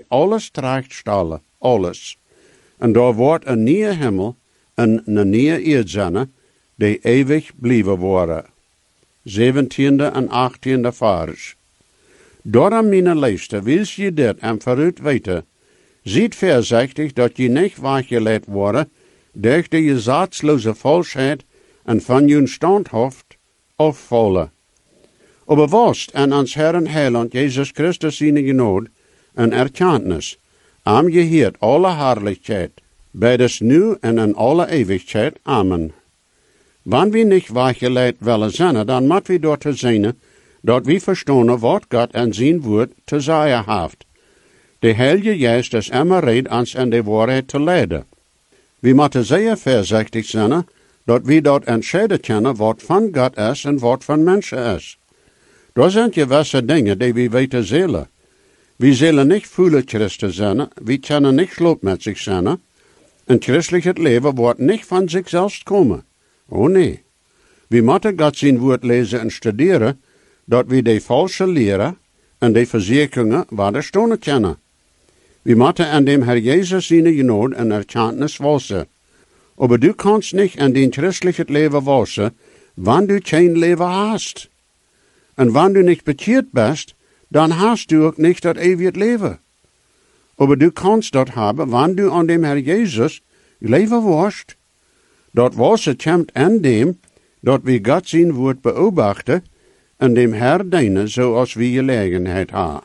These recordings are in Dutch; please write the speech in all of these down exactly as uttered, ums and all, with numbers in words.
alles terechtstellen, alles. En daar wordt een nieuwe hemel en een nieuwe eerdzenne, die eeuwig blijven worden. zeventiende en achttiende vers. Daarom, mijn liefste, wils je dit en vooruit weten. Ziet voorzichtig dat je niet weggeleid worden durch de je zaadsloze valsheid en van je standhoofd afvallen. Aber was en ans Herren Heiland Jezus Christus zijn genood en erkenntnis, am geheert alle herrlichkeit, beides nu en in alle eeuwigheid. Amen. Wanneer we niet weggeleid willen zijn, dan moet we door te zijn, dat we verstaan wat God en zijn woord te zeggen heeft. De Heilige Geest is immer red ons in de waarheid te leiden. We moeten zeer voorzichtig zijn, dat we dat entscheiden kunnen wat van God is en wat van mensen is. Er zijn gewisse dingen die we weten zullen. We zullen niet voelen Christen zijn, we kunnen niet sloopmetsig zijn. Een christelijk leven wordt niet van zichzelf komen. Oh nee. We moeten God zijn woord lezen en studeren, dat we de valse leren en de verzekeringen waar stonen kennen. We moeten aan dem Herr Jezus zijn genood en erkenntnis wassen. Aber du kannst niet in den christlichen leven wassen, wanneer du geen leven hast. En wanneer du niet bekeerd bist, dan hast du ook niet dat eeuwig leven. Aber du kannst dat hebben, wanneer du aan dem Herr Jezus leven wast. Dat wassen komt aan dem, dat we God zijn woord beobachten, en dem Herr dienen, zoals we gelegenheid hebben.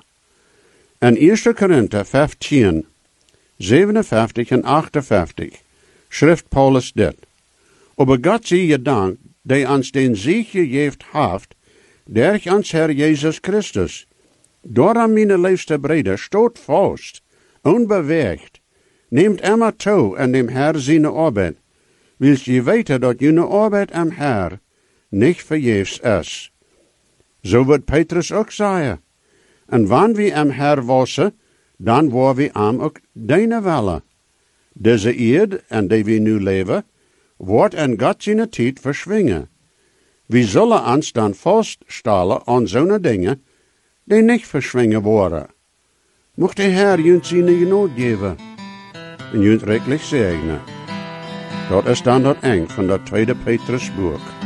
In eerste Korinther vijftien, zevenenvijftig en achtenvijftig, schrift Paulus dit. Aber God zie je dank, die ons den Sieg gegeven heeft, durch ons Herr Jezus Christus. Daarom, mijn liefste breder, stoot vast, onbeweegt, neemt immer toe en dem Herr zijn arbeid, wils je weten dat je arbeid am Herr niet vergeefs is. Zo wordt Petrus ook zeggen. En wanneer we am Herr wassen, dan waar we am ook dienen willen. Deze eerd, en die we nu leven, wordt in God zijn tijd verschwingen. We zullen ons dan vaststellen aan zo'n dingen, die niet verschwingen worden. Mocht de Herr junt zijn genood geven, en junt rijkelijk zegenen. Dat is dan dat eind van dat tweede Petrusboek.